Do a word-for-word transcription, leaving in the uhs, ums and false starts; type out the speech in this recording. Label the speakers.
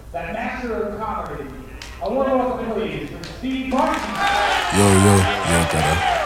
Speaker 1: that master of comedy. I want to welcome, please, Steve Martin.
Speaker 2: Yo, yo, yo, brother.